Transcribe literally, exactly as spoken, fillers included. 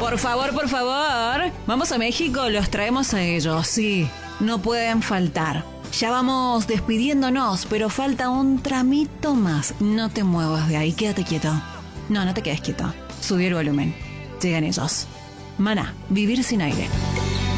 por favor, por favor. Vamos a México, los traemos a ellos, sí. No pueden faltar. Ya vamos despidiéndonos, pero falta un tramito más. No te muevas de ahí, quédate quieto. No, no te quedes quieto. Subí el volumen. Llegan ellos. Maná, Vivir sin aire.